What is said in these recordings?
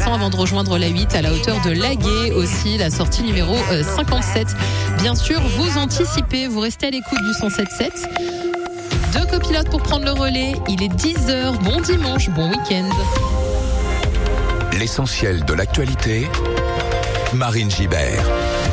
instants avant de rejoindre la 8 à la hauteur de Laguet, aussi la sortie numéro 57. Bien sûr, vous anticipez, vous restez à l'écoute du 107.7. Deux copilotes pour prendre le relais. Il est 10h. Bon dimanche, bon week-end. L'essentiel de l'actualité, Marine Gibert.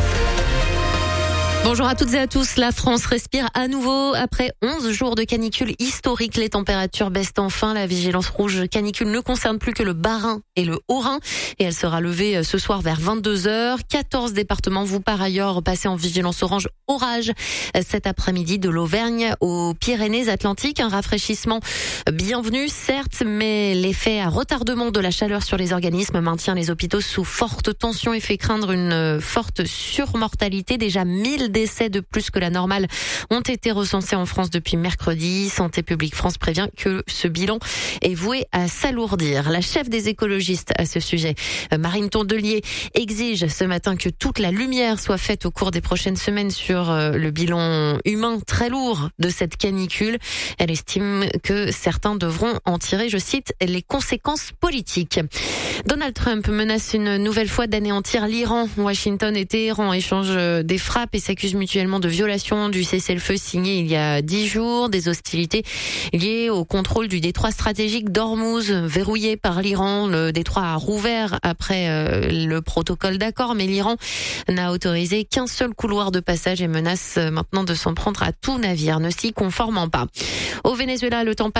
Bonjour à toutes et à tous. La France respire à nouveau. Après 11 jours de canicule historique, les températures baissent enfin. La vigilance rouge canicule ne concerne plus que le Bas-Rhin et le Haut-Rhin. Et elle sera levée ce soir vers 22h. 14 départements vont par ailleurs passer en vigilance orange orage cet après-midi, de l'Auvergne aux Pyrénées-Atlantiques. Un rafraîchissement bienvenu, certes, mais l'effet à retardement de la chaleur sur les organismes maintient les hôpitaux sous forte tension et fait craindre une forte surmortalité. Déjà 1000 décès de plus que la normale ont été recensés en France depuis mercredi. Santé publique France prévient que ce bilan est voué à s'alourdir. La chef des écologistes à ce sujet, Marine Tondelier, exige ce matin que toute la lumière soit faite au cours des prochaines semaines sur le bilan humain très lourd de cette canicule. Elle estime que certains devront en tirer, je cite, les conséquences politiques. Donald Trump menace une nouvelle fois d'anéantir l'Iran. Washington et Téhéran échangent des frappes et s'accusent mutuellement de violation du cessez-le-feu signé il y a 10 jours. Des hostilités liées au contrôle du détroit stratégique d'Ormuz, verrouillé par l'Iran. Le détroit a rouvert après le protocole d'accord, mais l'Iran n'a autorisé qu'un seul couloir de passage et menace maintenant de s'en prendre à tout navire, ne s'y conformant pas. Au Venezuela, le temps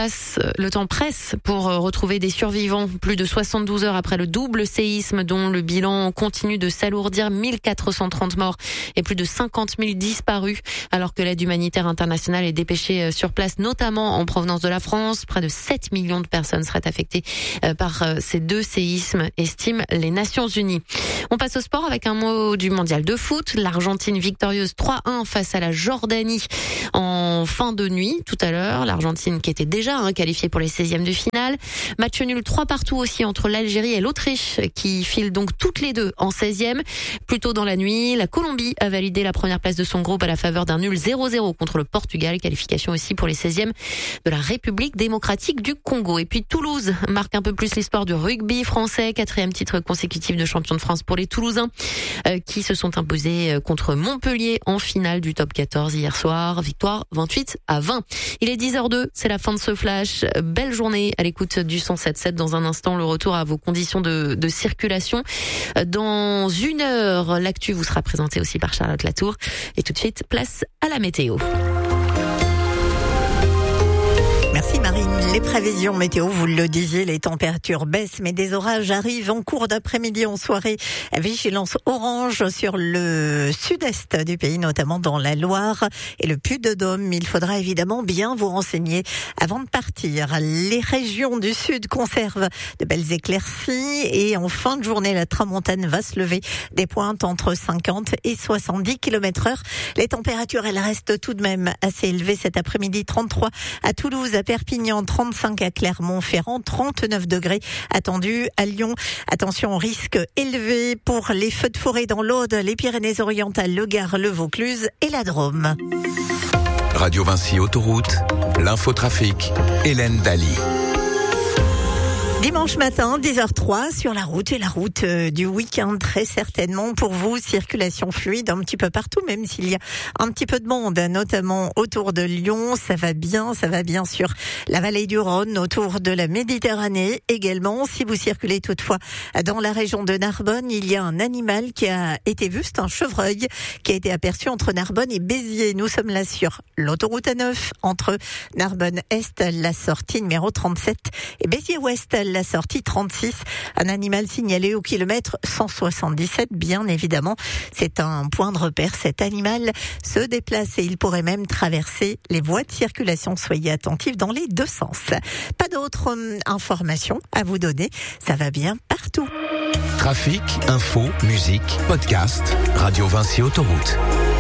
presse pour retrouver des survivants. Plus de 72 heures après le double séisme dont le bilan continue de s'alourdir, 1430 morts et plus de 50 000 disparus, alors que l'aide humanitaire internationale est dépêchée sur place, notamment en provenance de la France. Près de 7 millions de personnes seraient affectées par ces deux séismes, estiment les Nations Unies. On passe au sport avec un mot du mondial de foot. L'Argentine victorieuse 3-1 face à la Jordanie en fin de nuit tout à l'heure. L'Argentine qui était déjà qualifiée pour les 16e de finale. Match nul 3-3 aussi entre l'Algérie et l'Autriche qui filent donc toutes les deux en 16e. Plus tôt dans la nuit, la Colombie a validé la première place de son groupe à la faveur d'un nul 0-0 contre le Portugal. Qualification aussi pour les 16e de la République démocratique du Congo. Et puis Toulouse marque un peu plus l'histoire du rugby français. 4e titre consécutif de champion de France pour les Toulousains qui se sont imposés contre Montpellier en finale du top 14 hier soir. Victoire 28-20. Il est 10h02, c'est la fin de ce flash. Belle journée à l'écoute du 107.7. Dans un instant, le retour à vos conditions de circulation. Dans une heure, l'actu vous sera présenté aussi par Charlotte Latour. Et tout de suite, place à la météo. Merci Marine. Les prévisions météo, vous le disiez, les températures baissent, mais des orages arrivent en cours d'après-midi, en soirée. Vigilance orange sur le sud-est du pays, notamment dans la Loire et le Puy-de-Dôme. Il faudra évidemment bien vous renseigner avant de partir. Les régions du sud conservent de belles éclaircies et en fin de journée, la tramontane va se lever. Des pointes entre 50 et 70 km/h. Les températures, elles restent tout de même assez élevées cet après-midi. 33 à Toulouse, à Perpignan, 35 à Clermont-Ferrand, 39 degrés attendus à Lyon. Attention au risque élevé pour les feux de forêt dans l'Aude, les Pyrénées-Orientales, le Gard, le Vaucluse et la Drôme. Radio Vinci Autoroute, l'infotrafic, Hélène Daly. Dimanche matin, 10h03 sur la route et la route du week-end très certainement pour vous. Circulation fluide un petit peu partout, même s'il y a un petit peu de monde, notamment autour de Lyon. Ça va bien sur la vallée du Rhône, autour de la Méditerranée également. Si vous circulez toutefois dans la région de Narbonne, il y a un animal qui a été vu, c'est un chevreuil qui a été aperçu entre Narbonne et Béziers. Nous sommes là sur l'autoroute A9 entre Narbonne-Est, la sortie numéro 37 et Béziers-Ouest, la sortie 36. Un animal signalé au kilomètre 177, bien évidemment. C'est un point de repère. Cet animal se déplace et il pourrait même traverser les voies de circulation. Soyez attentifs dans les deux sens. Pas d'autres informations à vous donner. Ça va bien partout. Trafic, info, musique, podcast, Radio Vinci Autoroute.